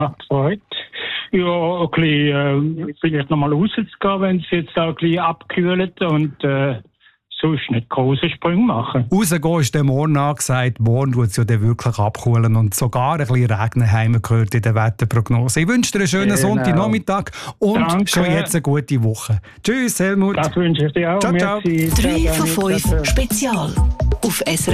Macht Freude. Ja, ein bisschen, vielleicht nochmal rauszugehen, wenn es jetzt auch ein bisschen abkühlt und sonst nicht große Sprünge machen. Rausgehen ist der morgen angesagt. Morgen wird es ja dann wirklich abkühlen und sogar ein bisschen regnen, haben wir gehört in der Wetterprognose. Ich wünsche dir einen schönen Sonntagnachmittag und Danke. schon jetzt eine gute Woche. Tschüss, Helmut. Das wünsche ich dir auch. Ciao, ciao. Merci. 3 von 5 Spezial auf SRF